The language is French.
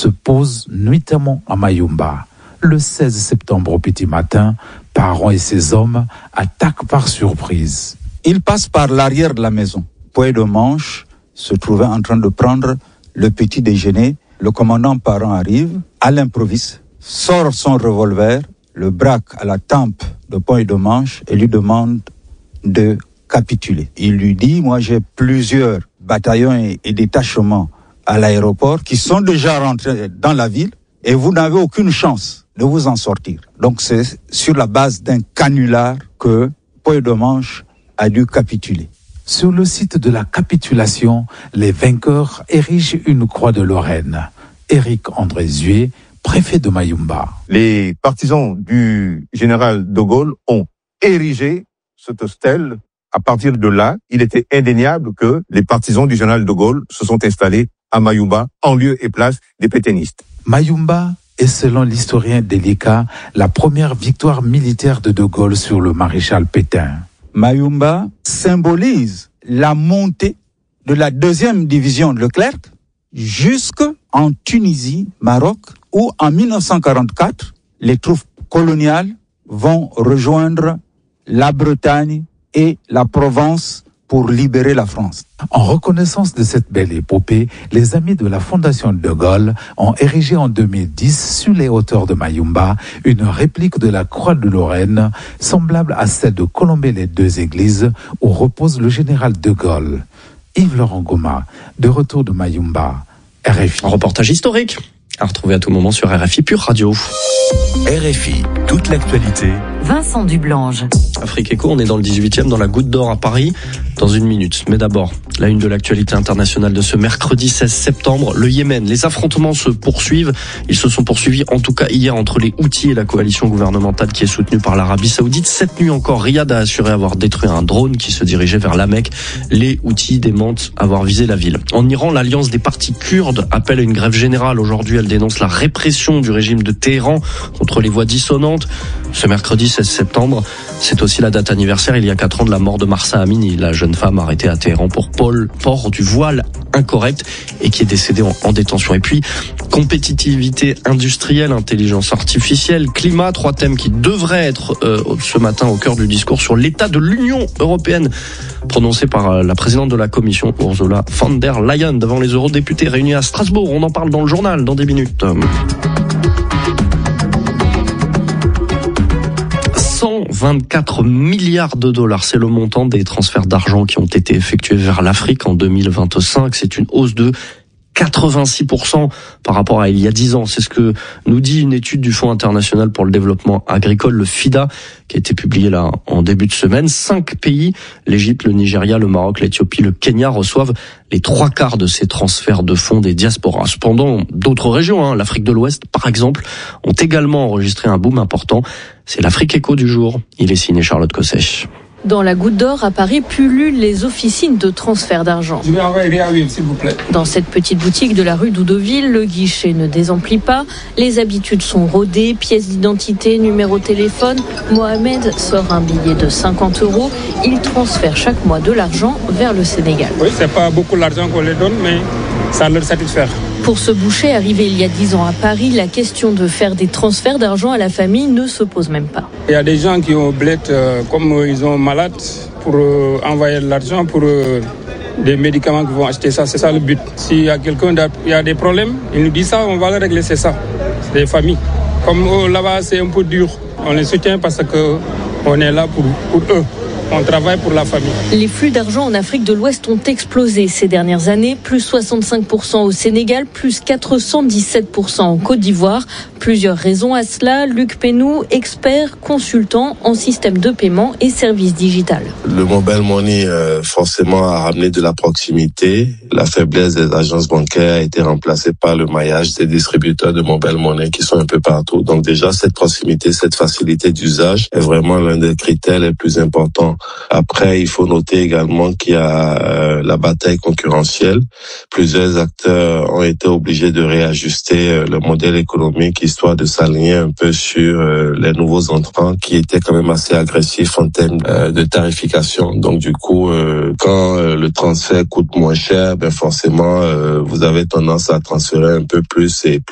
se pose nuitamment à Mayumba. Le 16 septembre au petit matin, Paron et ses hommes attaquent par surprise. Ils passent par l'arrière de la maison. Poët de Manche se trouvait en train de prendre le petit déjeuner. Le commandant Paron arrive, à l'improviste, sort son revolver, le braque à la tempe de Poët de Manche et lui demande de capituler. Il lui dit, moi j'ai plusieurs bataillons et détachements à l'aéroport qui sont déjà rentrés dans la ville et vous n'avez aucune chance de vous en sortir. Donc c'est sur la base d'un canular que Poët de Manche a dû capituler. Sur le site de la capitulation, les vainqueurs érigent une croix de Lorraine. Éric Andrézieux, préfet de Mayumba. Les partisans du général de Gaulle ont érigé cette stèle. À partir de là, il était indéniable que les partisans du général de Gaulle se sont installés à Mayumba, en lieu et place des pétainistes. Mayumba est, selon l'historien Delika, la première victoire militaire de Gaulle sur le maréchal Pétain. Mayumba symbolise la montée de la 2e division de Leclerc jusqu'en Tunisie, Maroc, où en 1944, les troupes coloniales vont rejoindre la Bretagne et la Provence pour libérer la France. En reconnaissance de cette belle épopée, les amis de la Fondation de Gaulle ont érigé en 2010, sur les hauteurs de Mayumba, une réplique de la Croix de Lorraine, semblable à celle de Colombey-les-Deux-Églises, où repose le général de Gaulle. Yves-Laurent Goma, de retour de Mayumba, RFI. Un reportage historique à retrouver à tout moment sur RFI Pure Radio. RFI, toute l'actualité. Vincent Dublange. Afrique Éco, on est dans le 18e, dans la Goutte d'Or à Paris, dans une minute. Mais d'abord, la une de l'actualité internationale de ce mercredi 16 septembre, le Yémen. Les affrontements se poursuivent. Ils se sont poursuivis en tout cas hier entre les Houthis et la coalition gouvernementale qui est soutenue par l'Arabie Saoudite. Cette nuit encore, Riyad a assuré avoir détruit un drone qui se dirigeait vers la Mecque. Les Houthis démentent avoir visé la ville. En Iran, l'alliance des partis kurdes appelle à une grève générale. Aujourd'hui, elle dénonce la répression du régime de Téhéran contre les voix dissonantes. Ce mercredi 16 septembre, c'est aussi la date anniversaire, il y a 4 ans, de la mort de Mahsa Amini, la jeune femme arrêtée à Téhéran pour port du voile incorrect et qui est décédée en détention. Et puis, compétitivité industrielle, intelligence artificielle, climat, 3 thèmes qui devraient être ce matin au cœur du discours sur l'état de l'Union européenne prononcé par la présidente de la Commission, Ursula von der Leyen, devant les eurodéputés réunis à Strasbourg. On en parle dans le journal dans des minutes. 124 milliards de dollars, c'est le montant des transferts d'argent qui ont été effectués vers l'Afrique en 2025. C'est une hausse de 86% par rapport à il y a 10 ans. C'est ce que nous dit une étude du Fonds international pour le développement agricole, le FIDA, qui a été publiée là en début de semaine. 5 pays, l'Égypte, le Nigeria, le Maroc, l'Éthiopie, le Kenya, reçoivent les 3/4 de ces transferts de fonds des diasporas. Cependant, d'autres régions, l'Afrique de l'Ouest par exemple, ont également enregistré un boom important. C'est l'Afrique Éco du jour. Il est signé Charlotte Cosset. Dans la Goutte d'Or, à Paris, pullulent les officines de transfert d'argent. Je vais envoyer Réawil, s'il vous plaît. Dans cette petite boutique de la rue Doudeville, le guichet ne désemplit pas. Les habitudes sont rodées, pièces d'identité, numéro de téléphone. Mohamed sort un billet de 50 €. Il transfère chaque mois de l'argent vers le Sénégal. Oui, c'est pas beaucoup l'argent qu'on les donne, mais ça leur satisfait. Pour ce boucher arrivé il y a 10 ans à Paris, la question de faire des transferts d'argent à la famille ne se pose même pas. Il y a des gens qui ont blette, comme ils sont malades, pour envoyer de l'argent pour des médicaments qui vont acheter ça. C'est ça le but. S'il y a quelqu'un qui a des problèmes, il nous dit ça, on va le régler, c'est ça. C'est des familles. Comme là-bas, c'est un peu dur. On les soutient parce qu'on est là pour eux. On travaille pour la famille. Les flux d'argent en Afrique de l'Ouest ont explosé ces dernières années, plus 65% au Sénégal, plus 417% en Côte d'Ivoire. Plusieurs raisons à cela. Luc Pénou, expert, consultant en système de paiement et services digital. Le mobile money, forcément, a ramené de la proximité. La faiblesse des agences bancaires a été remplacée par le maillage des distributeurs de mobile money qui sont un peu partout. Donc déjà, cette proximité, cette facilité d'usage est vraiment l'un des critères les plus importants. Après, il faut noter également qu'il y a la bataille concurrentielle. Plusieurs acteurs ont été obligés de réajuster le modèle économique histoire de s'aligner un peu sur les nouveaux entrants qui étaient quand même assez agressifs en termes de tarification. Donc du coup, quand le transfert coûte moins cher, forcément, vous avez tendance à transférer un peu plus et